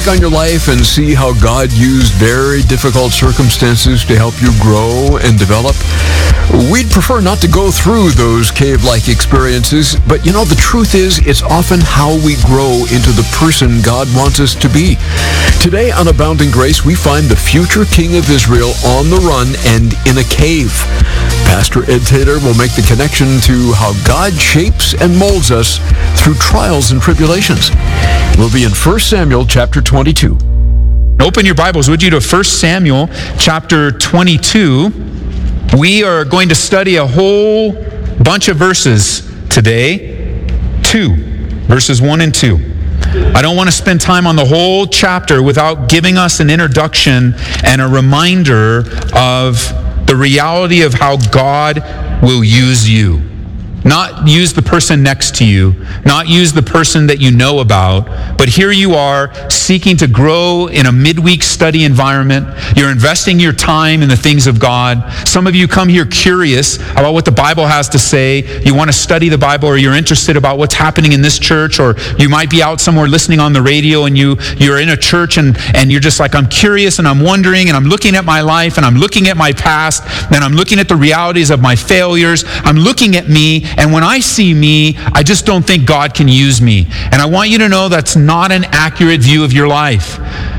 on your life and see how God used very difficult circumstances to help you grow and develop? We'd prefer not to go through those cave-like experiences, but the truth is, it's often how we grow into the person God wants us to be. Today on Abounding Grace, we find the future king of Israel on the run and in a cave. Pastor Ed Taylor will make the connection to how God shapes and molds us through trials and tribulations. We'll be in 1 Samuel chapter 22. Open your Bibles, would you, to 1 Samuel chapter 22. We are going to study a whole bunch of verses today. Verses 1 and 2. I don't want to spend time on the whole chapter without giving us an introduction and a reminder of the reality of how God will use you. Not use the person next to you, not use the person that you know about, but here you are seeking to grow in a midweek study environment. You're investing your time in the things of God. Some of you come here curious about what the Bible has to say. You want to study the Bible, or you're interested about what's happening in this church, or you might be out somewhere listening on the radio and you're in a church and you're just like, I'm curious and I'm wondering and I'm looking at my life and I'm looking at my past and I'm looking at the realities of my failures. I'm looking at me. And when I see me, I just don't think God can use me. And I want you to know that's not an accurate view of your life.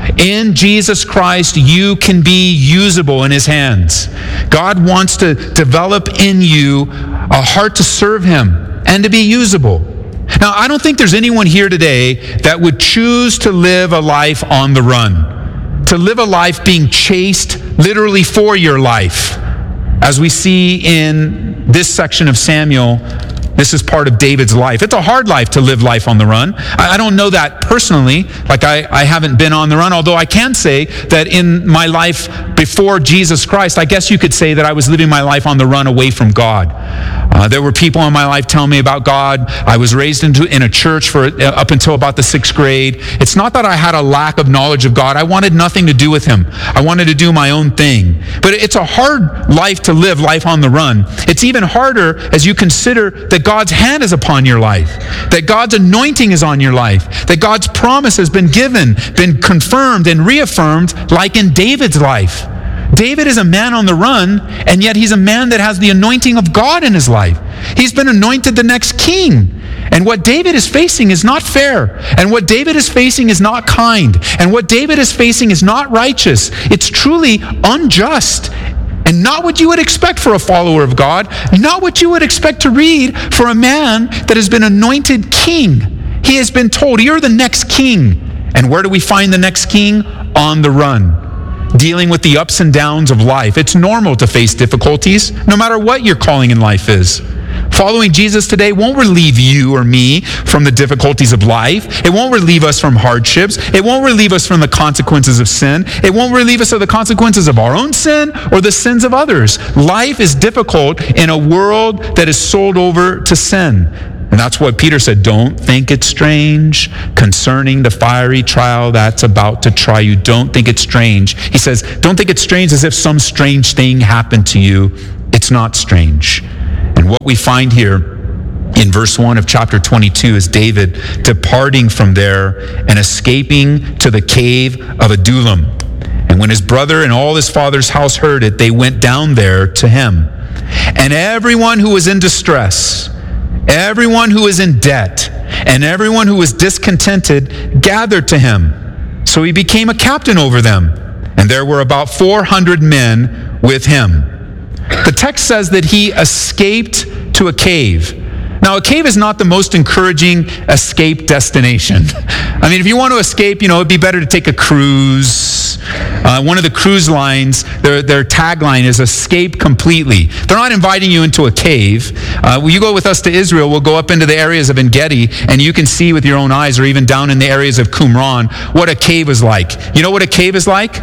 In Jesus Christ, you can be usable in His hands. God wants to develop in you a heart to serve Him and to be usable. Now, I don't think there's anyone here today that would choose to live a life on the run, to live a life being chased literally for your life. As we see in this section of Samuel, this is part of David's life. It's a hard life to live life on the run. I don't know that personally, like I haven't been on the run, although I can say that in my life before Jesus Christ, I guess you could say that I was living my life on the run away from God. There were people in my life telling me about God. I was raised in a church for up until about the 6th grade. It's not that I had a lack of knowledge of God. I wanted nothing to do with Him. I wanted to do my own thing. But it's a hard life to live life on the run. It's even harder as you consider that God's hand is upon your life, that God's anointing is on your life, that God's promise has been given, been confirmed and reaffirmed, like in David's life. David is a man on the run, and yet he's a man that has the anointing of God in his life. He's been anointed the next king. And what David is facing is not fair. And what David is facing is not kind. And what David is facing is not righteous. It's truly unjust. And not what you would expect for a follower of God. Not what you would expect to read for a man that has been anointed king. He has been told, you're the next king. And where do we find the next king? On the run. Dealing with the ups and downs of life. It's normal to face difficulties, no matter what your calling in life is. Following Jesus today won't relieve you or me from the difficulties of life. It won't relieve us from hardships. It won't relieve us from the consequences of sin. It won't relieve us of the consequences of our own sin or the sins of others. Life is difficult in a world that is sold over to sin. And that's what Peter said, don't think it's strange concerning the fiery trial that's about to try you. Don't think it's strange. He says, don't think it's strange as if some strange thing happened to you. It's not strange. And what we find here in verse 1 of chapter 22 is David departing from there and escaping to the cave of Adullam. And when his brother and all his father's house heard it, they went down there to him. And everyone who was in distress, everyone who was in debt, and everyone who was discontented gathered to him. So he became a captain over them. And there were about 400 men with him. The text says that he escaped to a cave. Now, a cave is not the most encouraging escape destination. I mean, if you want to escape, it'd be better to take a cruise. One of the cruise lines, their tagline is escape completely. They're not inviting you into a cave. When you go with us to Israel, we'll go up into the areas of En-Gedi, and you can see with your own eyes, or even down in the areas of Qumran, what a cave is like. You know what a cave is like?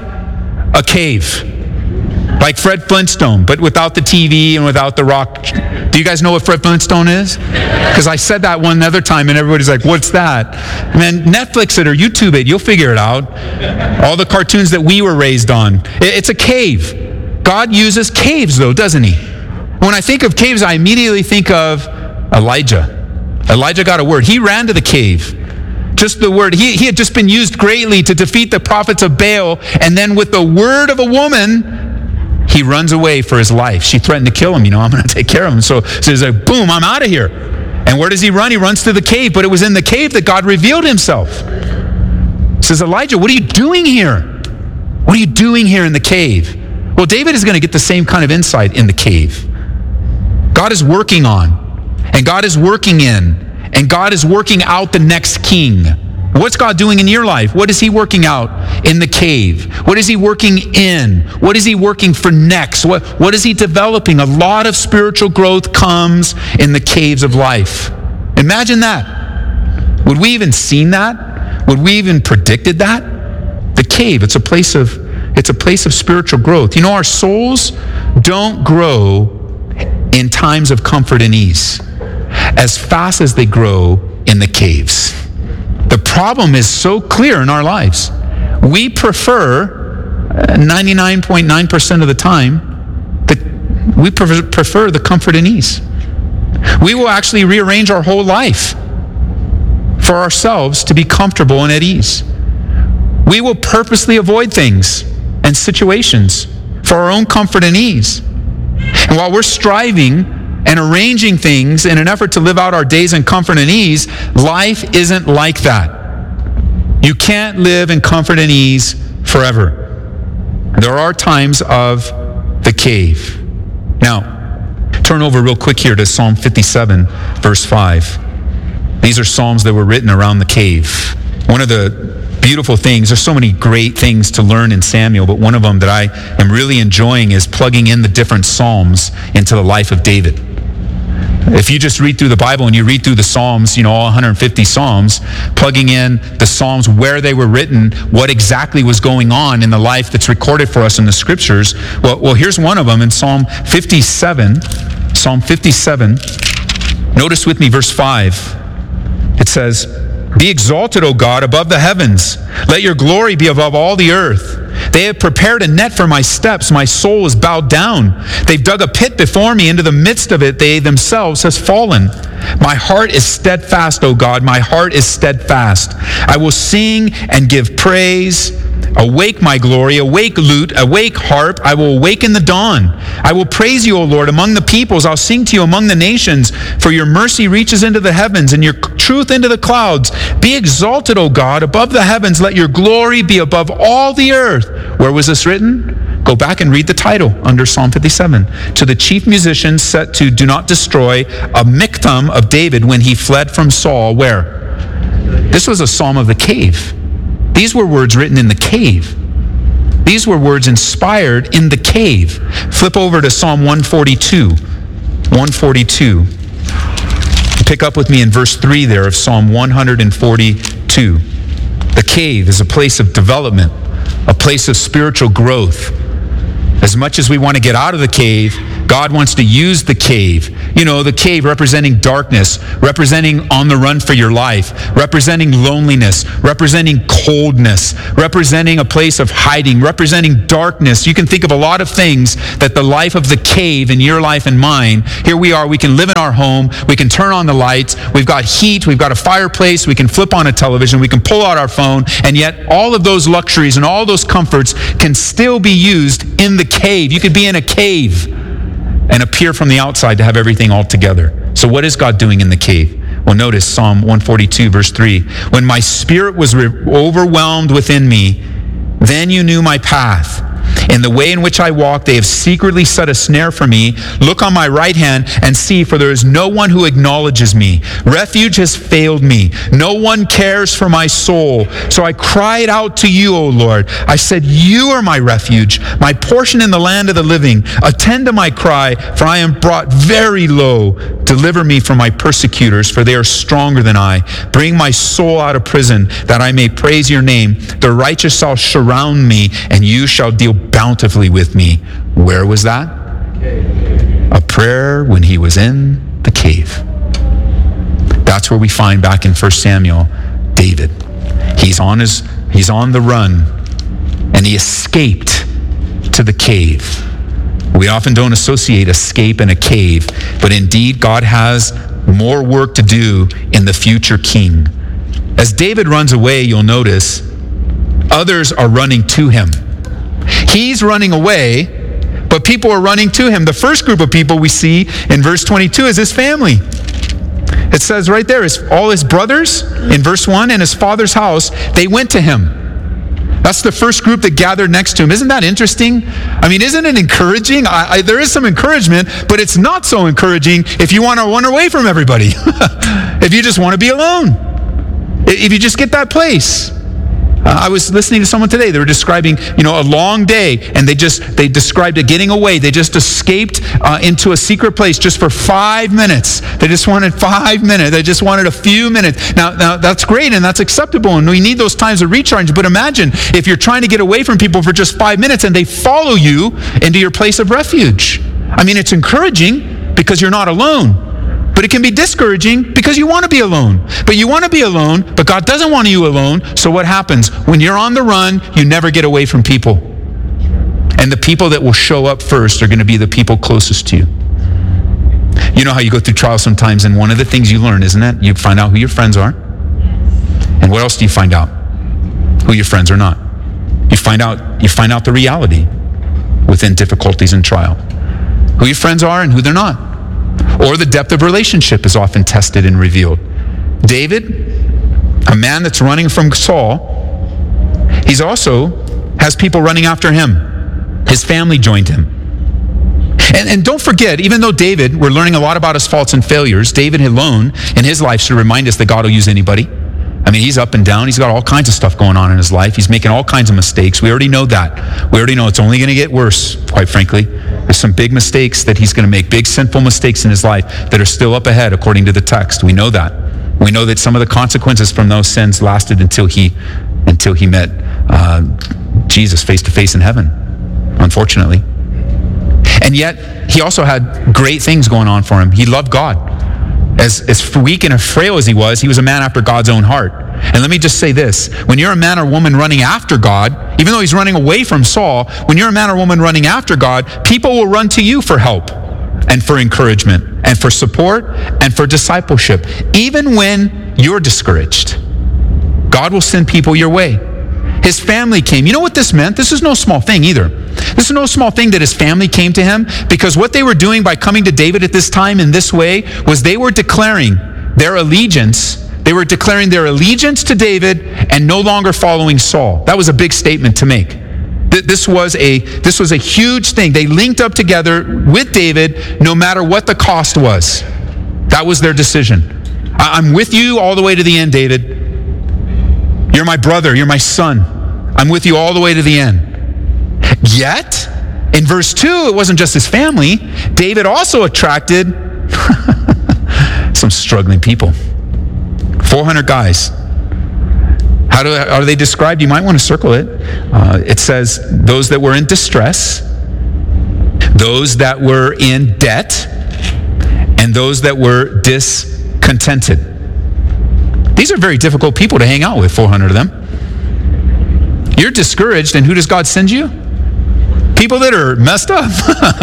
A cave. Like Fred Flintstone, but without the TV and without the rock. Do you guys know what Fred Flintstone is? Because I said that one other time and everybody's like, what's that? Man, Netflix it or YouTube it. You'll figure it out. All the cartoons that we were raised on. It's a cave. God uses caves though, doesn't He? When I think of caves, I immediately think of Elijah. Elijah got a word. He ran to the cave. Just the word. He had just been used greatly to defeat the prophets of Baal, and then with the word of a woman, he runs away for his life. She threatened to kill him. I'm going to take care of him. So he's like, boom, I'm out of here. And where does he run? He runs to the cave, but it was in the cave that God revealed himself. He says, Elijah, what are you doing here? What are you doing here in the cave? Well, David is going to get the same kind of insight in the cave. God is working on, and God is working in, and God is working out the next king. What's God doing in your life? What is he working out in the cave? What is he working in? What is he working for next? What is he developing? A lot of spiritual growth comes in the caves of life. Imagine that. Would we even seen that? Would we even predicted that? The cave, it's a place of spiritual growth. Our souls don't grow in times of comfort and ease as fast as they grow in the caves. The problem is so clear in our lives. We prefer 99.9% of the time, we prefer the comfort and ease. We will actually rearrange our whole life for ourselves to be comfortable and at ease. We will purposely avoid things and situations for our own comfort and ease. And while we're striving and arranging things in an effort to live out our days in comfort and ease, life isn't like that. You can't live in comfort and ease forever. There are times of the cave. Now, turn over real quick here to Psalm 57, verse 5. These are psalms that were written around the cave. One of the beautiful things, there's so many great things to learn in Samuel, but one of them that I am really enjoying is plugging in the different psalms into the life of David. If you just read through the Bible and you read through the Psalms, all 150 Psalms, plugging in the Psalms, where they were written, what exactly was going on in the life that's recorded for us in the Scriptures. Well, here's one of them in Psalm 57. Psalm 57. Notice with me verse 5. It says, "Be exalted, O God, above the heavens. Let your glory be above all the earth. They have prepared a net for my steps. My soul is bowed down. They've dug a pit before me. Into the midst of it, they themselves has fallen. My heart is steadfast, O God. My heart is steadfast. I will sing and give praise. Awake, my glory. Awake, lute. Awake, harp. I will awaken the dawn. I will praise you, O Lord, among the peoples. I'll sing to you among the nations. For your mercy reaches into the heavens and your truth into the clouds. Be exalted, O God, above the heavens. Let your glory be above all the earth." Where was this written? Go back and read the title under Psalm 57. "To the chief musician set to do not destroy, a miktam of David when he fled from Saul." Where? This was a psalm of the cave. These were words written in the cave. These were words inspired in the cave. Flip over to Psalm 142. 142. Pick up with me in verse 3 there of Psalm 142. The cave is a place of development, a place of spiritual growth. As much as we want to get out of the cave, God wants to use the cave. The cave representing darkness, representing on the run for your life, representing loneliness, representing coldness, representing a place of hiding, representing darkness. You can think of a lot of things that the life of the cave in your life and mine. Here we are, we can live in our home, we can turn on the lights, we've got heat, we've got a fireplace, we can flip on a television, we can pull out our phone, and yet all of those luxuries and all those comforts can still be used in the cave. You could be in a cave and appear from the outside to have everything all together. So what is God doing in the cave? Well, notice Psalm 142, verse 3. "When my spirit was overwhelmed within me, then you knew my path. In the way in which I walk, they have secretly set a snare for me. Look on my right hand and see, for there is no one who acknowledges me. Refuge has failed me. No one cares for my soul. So I cried out to you, O Lord. I said, you are my refuge, my portion in the land of the living. Attend to my cry, for I am brought very low. Deliver me from my persecutors, for they are stronger than I. Bring my soul out of prison, that I may praise your name. The righteous shall surround me, and you shall deal bountifully with me. Where was that? A prayer when he was in the cave. That's where we find back in 1 Samuel, David. He's on the run, and he escaped to the cave. We often don't associate escape and a cave, but indeed God has more work to do in the future king. As David runs away, you'll notice others are running to him. He's running away, but people are running to him. The first group of people we see in verse 22 is his family. It says right there, all his brothers in verse 1 and his father's house, they went to him. That's the first group that gathered next to him. Isn't that interesting? I mean, isn't it encouraging? There is some encouragement, but it's not so encouraging if you want to run away from everybody. If you just want to be alone. If you just get that place. I was listening to someone today. They were describing, a long day, and they described it getting away. They just escaped into a secret place just for 5 minutes. They just wanted 5 minutes. They just wanted a few minutes. Now that's great, and that's acceptable, and we need those times of recharge. But imagine if you're trying to get away from people for just 5 minutes, and they follow you into your place of refuge. I mean, it's encouraging because you're not alone. But it can be discouraging because you want to be alone. But you want to be alone, but God doesn't want you alone. So what happens? When you're on the run, you never get away from people. And the people that will show up first are going to be the people closest to you. You know how you go through trials sometimes, and one of the things you learn, isn't it? You find out who your friends are. And what else do you find out? Who your friends are not. You find out the reality within difficulties and trial. Who your friends are and who they're not. Or the depth of relationship is often tested and revealed. David, a man that's running from Saul, he's also has people running after him. His family joined him. And don't forget, even though David, we're learning a lot about his faults and failures, David alone in his life should remind us that God will use anybody. I mean, he's up and down. He's got all kinds of stuff going on in his life. He's making all kinds of mistakes. We already know that. We already know it's only going to get worse, quite frankly. There's some big mistakes that he's going to make, big sinful mistakes in his life that are still up ahead according to the text. We know that. We know that some of the consequences from those sins lasted until he met Jesus face to face in heaven, unfortunately. And yet, he also had great things going on for him. He loved God. As weak and as frail as he was a man after God's own heart. And let me just say this. When you're a man or woman running after God, even though he's running away from Saul, when you're a man or woman running after God, people will run to you for help and for encouragement and for support and for discipleship. Even when you're discouraged, God will send people your way. His family came. You know what this meant? This is no small thing either. This is no small thing that his family came to him, because what they were doing by coming to David at this time in this way was they were declaring their allegiance. They were declaring their allegiance to David and no longer following Saul. That was a big statement to make. This was a huge thing. They linked up together with David no matter what the cost was. That was their decision. I'm with you all the way to the end, David. You're my brother. You're my son. I'm with you all the way to the end. Yet, in verse 2, it wasn't just his family. David also attracted some struggling people. 400 guys. How are they described? You might want to circle it. It says those that were in distress, those that were in debt, and those that were discontented. These are very difficult people to hang out with, 400 of them. You're discouraged, and who does God send you? People that are messed up.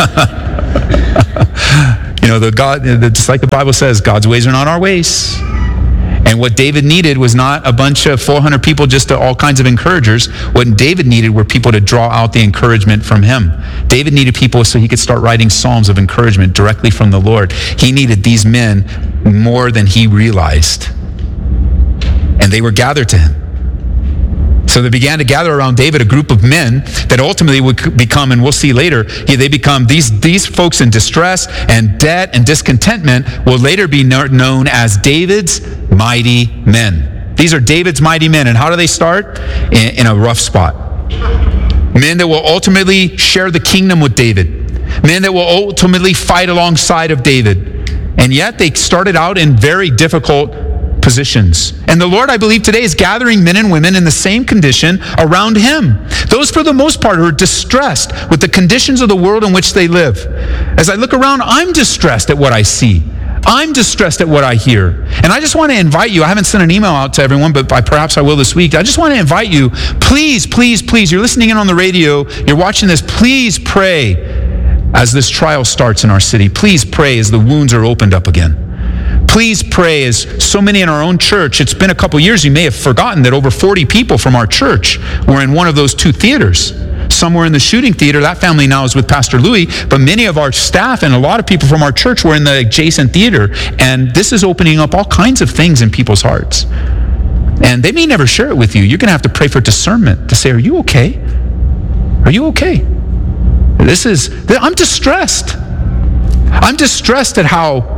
Just like the Bible says, God's ways are not our ways. And what David needed was not a bunch of 400 people, just all kinds of encouragers. What David needed were people to draw out the encouragement from him. David needed people so he could start writing psalms of encouragement directly from the Lord. He needed these men more than he realized. And they were gathered to him. So they began to gather around David a group of men that ultimately would become, and we'll see later, they become these folks in distress and debt and discontentment will later be known as David's mighty men. These are David's mighty men. And how do they start? In a rough spot. Men that will ultimately share the kingdom with David. Men that will ultimately fight alongside of David. And yet they started out in very difficult positions. And the Lord, I believe, today is gathering men and women in the same condition around him. Those, for the most part, who are distressed with the conditions of the world in which they live. As I look around, I'm distressed at what I see. I'm distressed at what I hear. And I just want to invite you, I haven't sent an email out to everyone, but perhaps I will this week. I just want to invite you, please, you're listening in on the radio, you're watching this, please pray as this trial starts in our city. Please pray as the wounds are opened up again. Please pray, as so many in our own church, it's been a couple years, you may have forgotten that over 40 people from our church were in one of those 2 theaters. Some were in the shooting theater. That family now is with Pastor Louis, but many of our staff and a lot of people from our church were in the adjacent theater. And this is opening up all kinds of things in people's hearts. And they may never share it with you. You're going to have to pray for discernment to say, are you okay? Are you okay? I'm distressed. I'm distressed at how,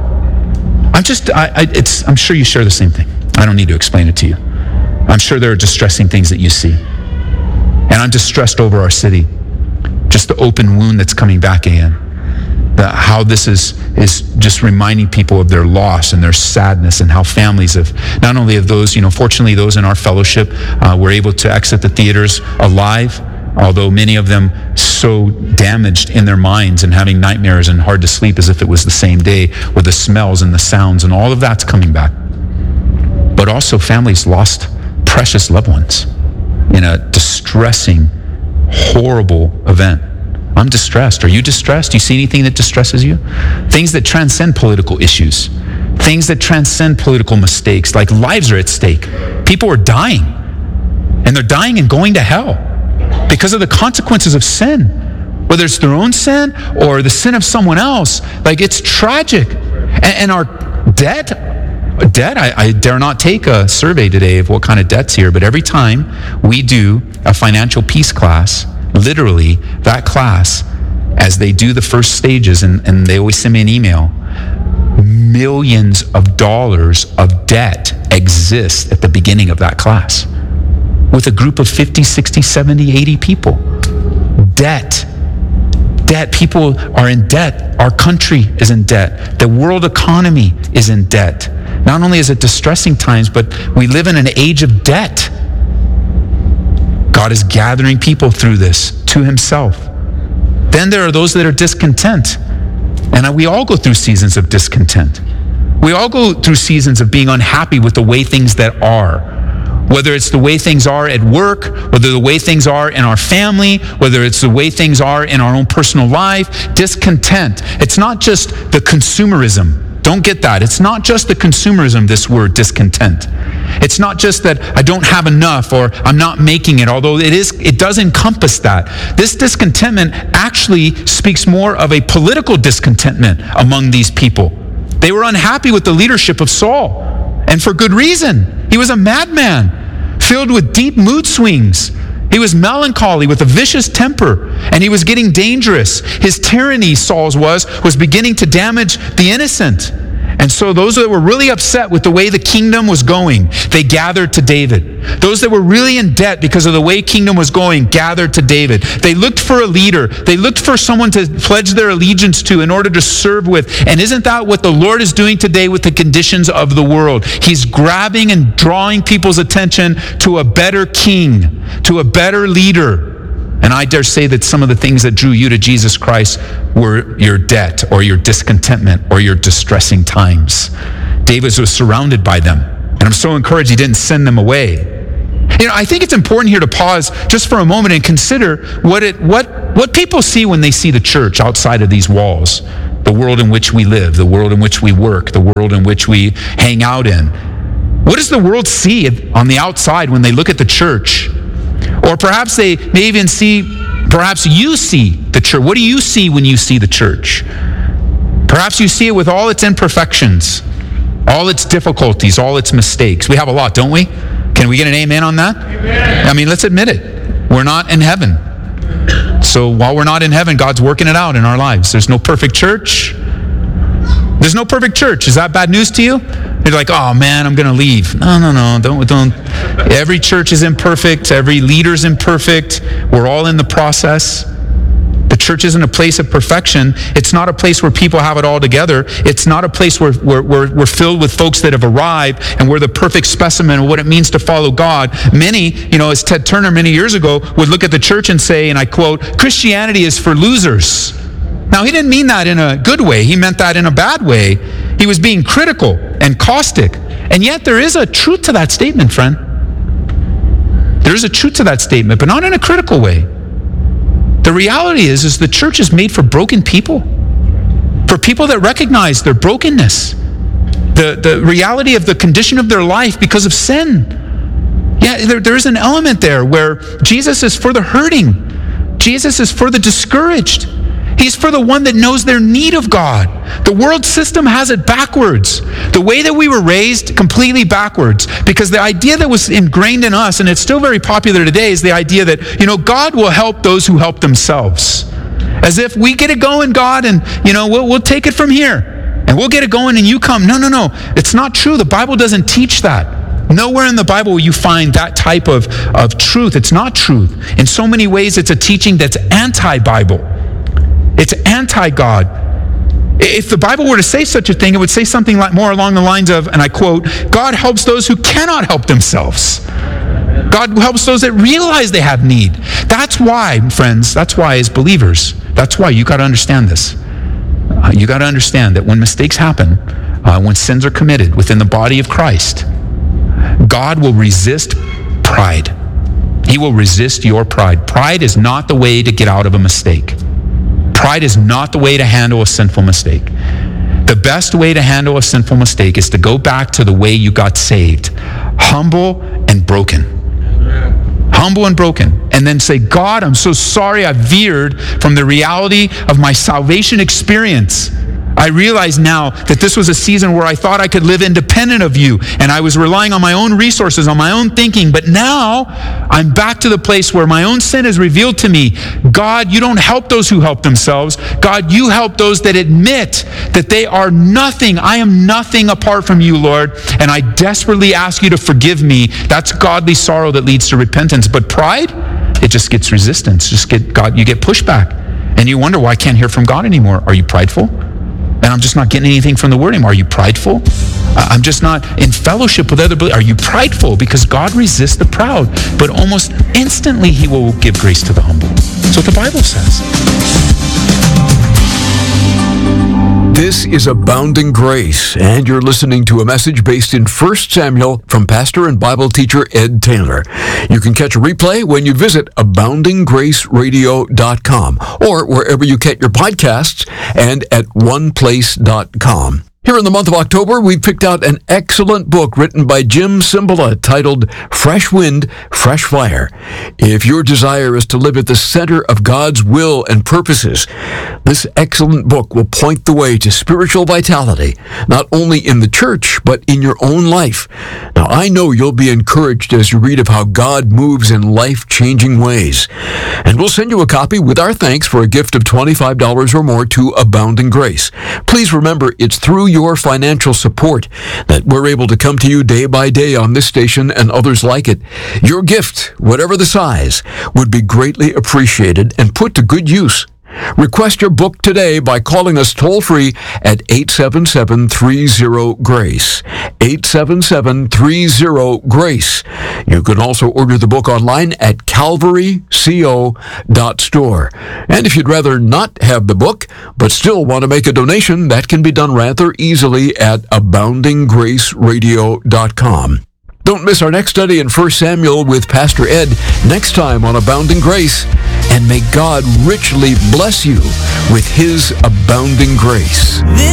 I'm sure you share the same thing. I don't need to explain it to you. I'm sure there are distressing things that you see. And I'm distressed over our city. Just the open wound that's coming back again. How this is just reminding people of their loss and their sadness, and how families of, not only of those, fortunately those in our fellowship were able to exit the theaters alive, although many of them so damaged in their minds and having nightmares and hard to sleep as if it was the same day, with the smells and the sounds and all of that's coming back. But also families lost precious loved ones in a distressing, horrible event. I'm distressed. Are you distressed? Do you see anything that distresses you? Things that transcend political issues. Things that transcend political mistakes, like lives are at stake. People are dying. And they're dying and going to hell because of the consequences of sin. Whether it's their own sin or the sin of someone else. Like, it's tragic. And our debt, I dare not take a survey today of what kind of debt's here, but every time we do a financial peace class, literally that class, as they do the first stages, and they always send me an email, millions of dollars of debt exist at the beginning of that class with a group of 50, 60, 70, 80 people. Debt. People are in debt. Our country is in debt. The world economy is in debt. Not only is it distressing times, but we live in an age of debt. God is gathering people through this to himself. Then there are those that are discontent. And we all go through seasons of discontent. We all go through seasons of being unhappy with the way things that are. Whether it's the way things are at work, whether the way things are in our family, whether it's the way things are in our own personal life, discontent. It's not just the consumerism. Don't get that. It's not just the consumerism, this word discontent. It's not just that I don't have enough or I'm not making it, although it does encompass that. This discontentment actually speaks more of a political discontentment among these people. They were unhappy with the leadership of Saul, and for good reason. He was a madman, filled with deep mood swings. He was melancholy with a vicious temper, and he was getting dangerous. His tyranny, Saul's was beginning to damage the innocent. And so those that were really upset with the way the kingdom was going, they gathered to David. Those that were really in debt because of the way kingdom was going, gathered to David. They looked for a leader. They looked for someone to pledge their allegiance to in order to serve with. And isn't that what the Lord is doing today with the conditions of the world? He's grabbing and drawing people's attention to a better king, to a better leader. And I dare say that some of the things that drew you to Jesus Christ were your debt or your discontentment or your distressing times. David was surrounded by them. And I'm so encouraged he didn't send them away. I think it's important here to pause just for a moment and consider what people see when they see the church outside of these walls. The world in which we live, the world in which we work, the world in which we hang out in. What does the world see on the outside when they look at the church? Or perhaps they may even see, perhaps you see the church. What do you see when you see the church? Perhaps you see it with all its imperfections, all its difficulties, all its mistakes. We have a lot, don't we? Can we get an amen on that? Amen. I mean, let's admit it. We're not in heaven. So while we're not in heaven, God's working it out in our lives. There's no perfect church. There's no perfect church. Is that bad news to you? You're like, oh man, I'm going to leave. No, don't. Every church is imperfect. Every leader's imperfect. We're all in the process. The church isn't a place of perfection. It's not a place where people have it all together. It's not a place where we're filled with folks that have arrived and we're the perfect specimen of what it means to follow God. Many, as Ted Turner many years ago would look at the church and say, and I quote, Christianity is for losers. Now, he didn't mean that in a good way. He meant that in a bad way. He was being critical and caustic. And yet there is a truth to that statement, friend. There is a truth to that statement, but not in a critical way. The reality is the church is made for broken people. For people that recognize their brokenness. the reality of the condition of their life because of sin. Yeah, there is an element there where Jesus is for the hurting. Jesus is for the discouraged. He's for the one that knows their need of God. The world system has it backwards. The way that we were raised, completely backwards. Because the idea that was ingrained in us, and it's still very popular today, is the idea that, God will help those who help themselves. As if we get it going, God, and, we'll take it from here. And we'll get it going and you come. No. It's not true. The Bible doesn't teach that. Nowhere in the Bible will you find that type of truth. It's not truth. In so many ways, it's a teaching that's anti-Bible. It's anti-God. If the Bible were to say such a thing, it would say something like more along the lines of, and I quote, God helps those who cannot help themselves. God helps those that realize they have need. That's why, friends, as believers, that's why you got to understand this. You got to understand that when mistakes happen, when sins are committed within the body of Christ, God will resist pride. He will resist your pride. Pride is not the way to get out of a mistake. Pride is not the way to handle a sinful mistake. The best way to handle a sinful mistake is to go back to the way you got saved. Humble and broken. Humble and broken. And then say, God, I'm so sorry I veered from the reality of my salvation experience. I realize now that this was a season where I thought I could live independent of you, and I was relying on my own resources, on my own thinking, but now I'm back to the place where my own sin is revealed to me. God, you don't help those who help themselves. God, you help those that admit that they are nothing. I am nothing apart from you, Lord, and I desperately ask you to forgive me. That's godly sorrow that leads to repentance. But pride, it just gets resistance. You get pushback, and you wonder why I can't hear from God anymore. Are you prideful? And I'm just not getting anything from the Word anymore. Are you prideful? I'm just not in fellowship with other believers. Are you prideful? Because God resists the proud, but almost instantly He will give grace to the humble. That's what the Bible says. This is Abounding Grace, and you're listening to a message based in 1 Samuel from pastor and Bible teacher Ed Taylor. You can catch a replay when you visit aboundinggraceradio.com or wherever you get your podcasts and at oneplace.com. Here in the month of October, we picked out an excellent book written by Jim Cymbala titled Fresh Wind, Fresh Fire. If your desire is to live at the center of God's will and purposes, this excellent book will point the way to spiritual vitality, not only in the church, but in your own life. Now, I know you'll be encouraged as you read of how God moves in life-changing ways. And we'll send you a copy with our thanks for a gift of $25 or more to Abounding Grace. Please remember, it's through your financial support that we're able to come to you day by day on this station and others like it. Your gift, whatever the size, would be greatly appreciated and put to good use. Request your book today by calling us toll-free at 877-30-GRACE. 877-30-GRACE. You can also order the book online at calvaryco.store. And if you'd rather not have the book, but still want to make a donation, that can be done rather easily at aboundinggraceradio.com. Don't miss our next study in 1 Samuel with Pastor Ed next time on Abounding Grace. And may God richly bless you with His abounding grace.